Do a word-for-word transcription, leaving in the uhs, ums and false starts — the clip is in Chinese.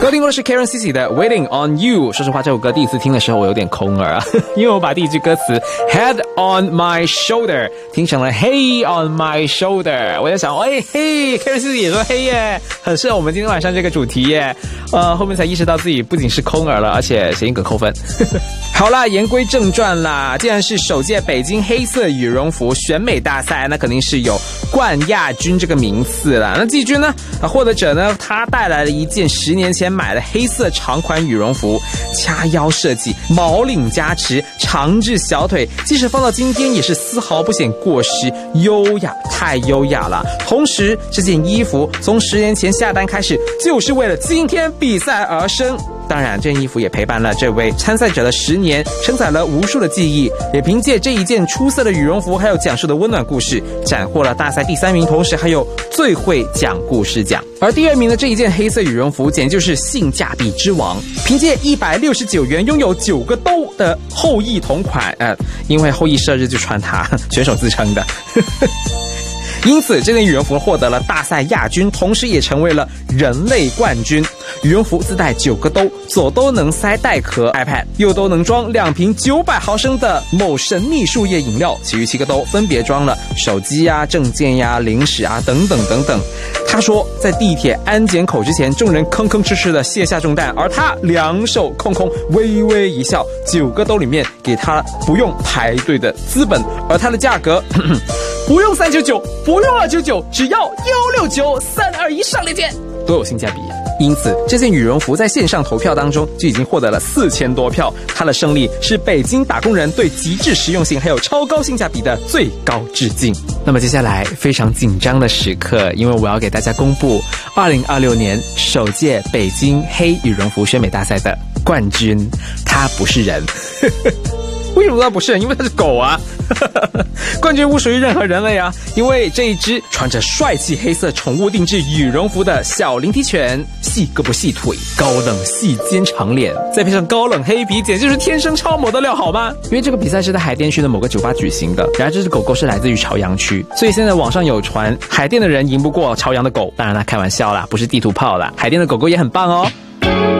刚听过的是 Karen Cici 的 Waiting on You。 说实话，这首歌第一次听的时候我有点空耳啊，因为我把第一句歌词 Head on my shoulder 听成了 Hey on my shoulder。 我在想，哎嘿 Karen Cici 也说嘿耶，很适合我们今天晚上这个主题耶。呃，后面才意识到自己不仅是空耳了，而且谐音梗扣分。好啦，言归正传啦，既然是首届北京黑色羽绒服选美大赛，那肯定是有冠亚军这个名次啦。那季军呢，啊，获得者呢，他带来了一件十年前买的黑色长款羽绒服，掐腰设计，毛领加持，长至小腿，即使放到今天也是丝毫不显过时，优雅，太优雅了。同时，这件衣服从十年前下单开始，就是为了今天比赛而生。当然，这件衣服也陪伴了这位参赛者的十年，承载了无数的记忆，也凭借这一件出色的羽绒服，还有讲述的温暖故事，斩获了大赛第三名，同时还有最会讲故事奖。而第二名的这一件黑色羽绒服，简直就是性价比之王，凭借一百六十九元拥有九个兜的后羿同款，呃，因为后羿射日就穿它，选手自称的。因此，这件羽绒服获得了大赛亚军，同时也成为了人类冠军。羽绒服自带九个兜，左兜能塞带壳 iPad， 右兜能装两瓶九百毫升的某神秘树叶饮料，其余七个兜分别装了手机啊、证件呀、零食啊等等等等。他说，在地铁安检口之前，众人吭吭哧哧的卸下重担，而他两手空空，微微一笑，九个兜里面给他不用排队的资本，而它的价格呵呵不用三九九，不用二九九，只要一六九，三二一上链接，多有性价比。因此，这件羽绒服在线上投票当中就已经获得了四千多票，它的胜利是北京打工人对极致实用性还有超高性价比的最高致敬。那么接下来非常紧张的时刻，因为我要给大家公布二零二六年首届北京黑羽绒服选美大赛的冠军，他不是人。为什么他不是人？因为他是狗啊。冠军不属于任何人类啊，因为这一只穿着帅气黑色宠物定制羽绒服的小灵缇犬，细胳膊细腿，高冷细肩长脸，再配上高冷黑皮，简直就是天生超模的料，好吗？因为这个比赛是在海淀区的某个酒吧举行的，然而这只狗狗是来自于朝阳区，所以现在网上有传海淀的人赢不过朝阳的狗，当然啦，开玩笑啦，不是地图炮啦，海淀的狗狗也很棒哦。